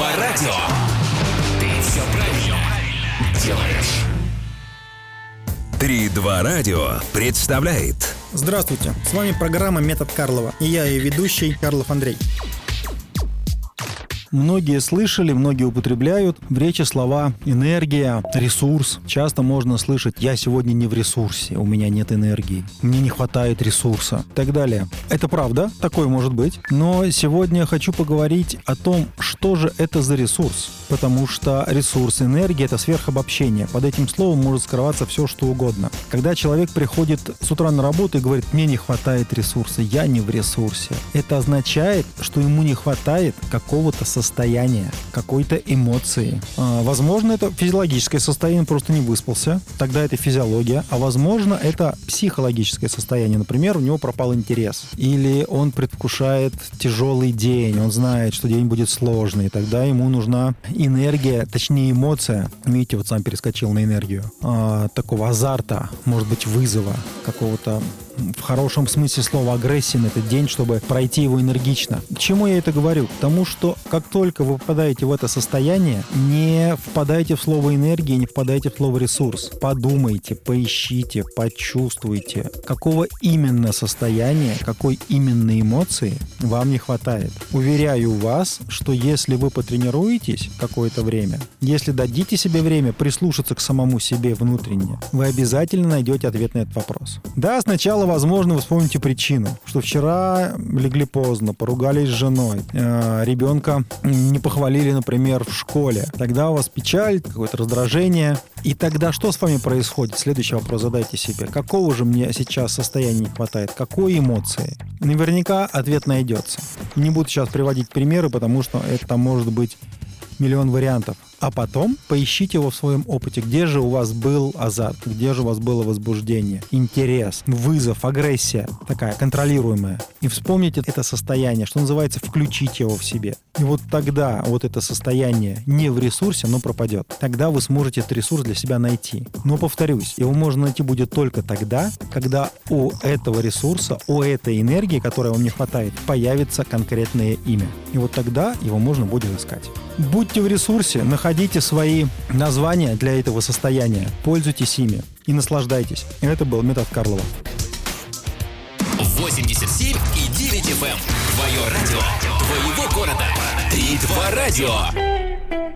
3-2 радио. Ты все правильно делаешь. 3-2 радио представляет. Здравствуйте, с вами программа «Метод Карлова» и я ее ведущий Карлов Андрей. Многие слышали, многие употребляют в речи слова «энергия», «ресурс». Часто можно слышать «я сегодня не в ресурсе, у меня нет энергии, мне не хватает ресурса» и так далее. Это правда, такое может быть. Но сегодня я хочу поговорить о том, что же это за ресурс. Потому что ресурс, энергия – это сверхобобщение. Под этим словом может скрываться все, что угодно. Когда человек приходит с утра на работу и говорит «мне не хватает ресурса, я не в ресурсе», это означает, что ему не хватает какого-то состояния, какой-то эмоции. Возможно, это физиологическое состояние, он просто не выспался, тогда это физиология. А возможно, это психологическое состояние. Например, у него пропал интерес. Или он предвкушает тяжелый день, он знает, что день будет сложный, тогда ему нужна энергия, точнее эмоция. Видите, вот сам перескочил на энергию. Такого азарта, может быть, вызова, какого-то в хорошем смысле слова агрессии на этот день, чтобы пройти его энергично. К чему я это говорю? К тому, что как только вы попадаете в это состояние, не впадайте в слово энергия, не впадайте в слово ресурс. Подумайте, поищите, почувствуйте, какого именно состояния, какой именно эмоции вам не хватает. Уверяю вас, что если вы потренируетесь какое-то время, если дадите себе время прислушаться к самому себе внутренне, вы обязательно найдете ответ на этот вопрос. Да, сначала, возможно, вы вспомните причину, что вчера легли поздно, поругались с женой, ребенка не похвалили, например, в школе. Тогда у вас печаль, какое-то раздражение. И тогда что с вами происходит? Следующий вопрос задайте себе. Какого же мне сейчас состояния не хватает? Какой эмоции? Наверняка ответ найдется. Не буду сейчас приводить примеры, потому что это может быть миллион вариантов. А потом поищите его в своем опыте. Где же у вас был азарт? Где же у вас было возбуждение, интерес, вызов, агрессия такая контролируемая? И вспомните это состояние, что называется, включите его в себе. И вот тогда вот это состояние не в ресурсе, оно пропадет. Тогда вы сможете этот ресурс для себя найти. Но, повторюсь, его можно найти будет только тогда, когда у этого ресурса, у этой энергии, которой вам не хватает, появится конкретное имя. И вот тогда его можно будет искать. Будьте в ресурсе, находите свои названия для этого состояния, пользуйтесь ими и наслаждайтесь. И это был метод Карлова. 87,9 FM. Твое радио, твоего города. 3-2 радио.